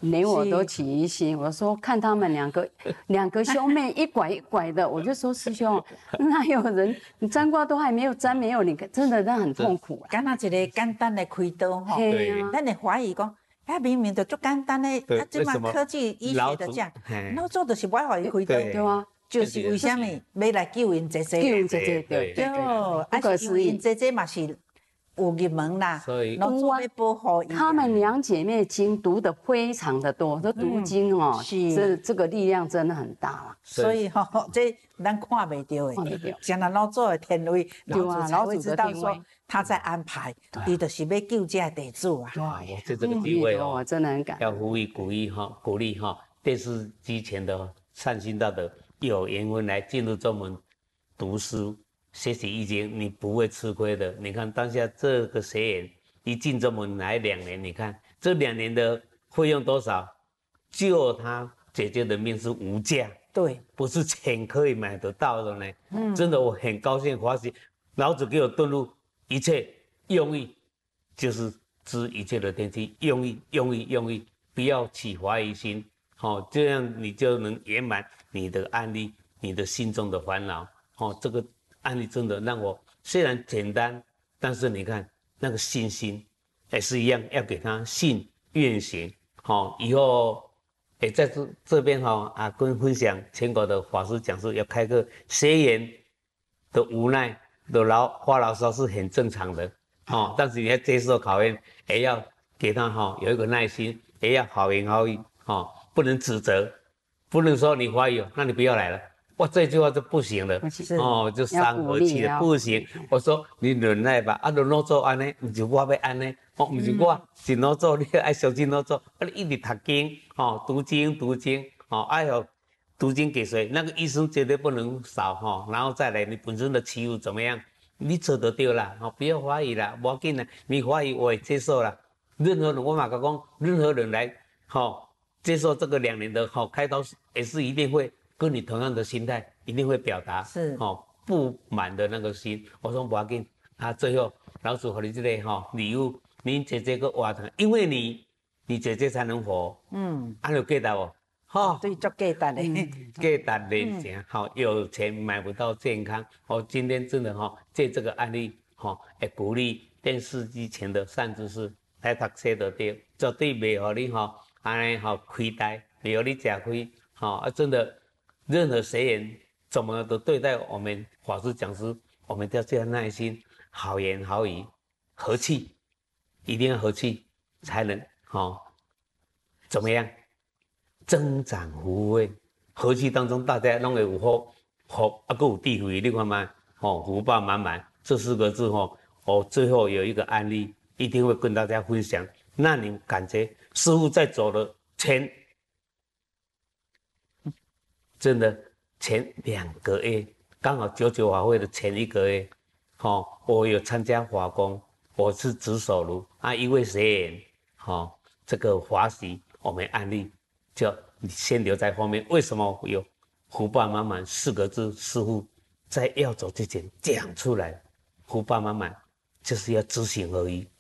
连我都起疑心。我说看他们两个兄妹一拐一拐的，我就说师兄，哪有人你占卦都还没有占，没有你真的那很痛苦。 敢若一个简单的开刀吼，咱会怀疑讲，明明就足简单的，即嘛科技医学的讲，老早就是不爱互伊开刀，对啊。就是为什么要来救因姐姐？ 救因姐姐，对， 不可思议。因姐姐嘛是有入门啦，所以老早要保护伊。 她们两姐妹经读的非常的多，这读经哦，这个力量真的很大啦。 所以吼，这咱看袂到的，像咱老早的天位，老祖知道说他在安排，伊就是要救这弟子啊。 我这个机会哦， 真的很感要呼吁鼓励哈，电视机前的善心道德。有缘分来进入宗门读书学习易经，你不会吃亏的。你看当下这个学员一进宗门来2年，你看这2年的费用多少？救他姐姐的命是无价， 对， 不是钱可以买得到的呢。真的我很高兴欢喜，老子给我顿入一切用意，就是知一切的天机，用意，不要起怀疑心。这样你就能圆满你的案例，你的心中的烦恼。这个案例真的让我虽然简单，但是你看那个信心也是一样，要给他信愿行。以后也在这边跟分享全国的法师讲师要开课，学员的无奈的发牢骚是很正常的。但是你要接受考验，也要给他有一个耐心，也要好言好语。不能指责，不能说你怀疑，那你不要来了。哇，这句话就不行了。就伤和气了，不行。我说你忍耐吧，忍耐做安尼，不是我要安尼，不是我是哪做，你爱相信哪做。你一直读经，读经，爱有读经给谁？那个医生绝对不能少然后再来你本身的起伏怎么样？你做得对了，不要怀疑了，不要紧了，你怀疑我也接受了。任何人我马上讲，任何人来，接受这个2年的开刀也是一定会跟你同样的心态，一定会表达是不满的那个心。我说不要紧，最后老祖给你这个礼物，你姐姐个活堂，因为你姐姐才能活。安有记得哦？ 对，足简单的， 简单的钱有钱买不到健康。今天真的借这个案例也鼓励电视机前的善知识来读书就对，绝对袂让你安尼亏待，没有你吃亏，真的，任何学员怎么都对待我们法师讲师，我们都要这样耐心，好言好语，和气，一定要和气，才能怎么样增长福慧。和气当中，大家拢会有福，还有智慧，你看嘛，福报满满这4个字我最后有一个案例，一定会跟大家分享。那你感觉师父在走的真的前2个月，刚好99法会的前1个月，我有参加法工，我是执手炉一位学员，这个华喜我们案例就先留在后面。为什么有福报满满4个字？师父在要走之前讲出来，福报满满就是要执行而已。